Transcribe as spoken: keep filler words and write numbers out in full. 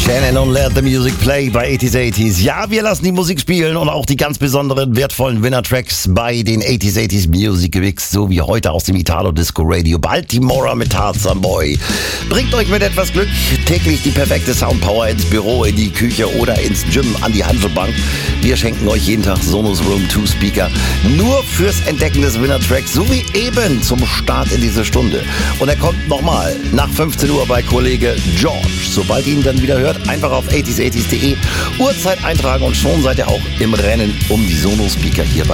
Shannon und Let the Music Play bei achtziger achtziger. Ja, wir lassen die Musik spielen und auch die ganz besonderen, wertvollen Winner-Tracks bei den achtziger achtziger Music Mix, so wie heute aus dem Italo Disco Radio Baltimora mit Tarzan Boy. Bringt euch mit etwas Glück täglich die perfekte Soundpower ins Büro, in die Küche oder ins Gym, an die Handelbank. Wir schenken euch jeden Tag Sonos Room zwei Speaker nur fürs Entdecken des Winner-Tracks, so wie eben zum Start in diese Stunde. Und er kommt nochmal nach fünfzehn Uhr bei Kollege George. Sobald ihr ihn dann wieder hört, einfach auf achtziger achtziger punkt de Uhrzeit eintragen und schon seid ihr auch im Rennen um die Sonos Speaker hier bei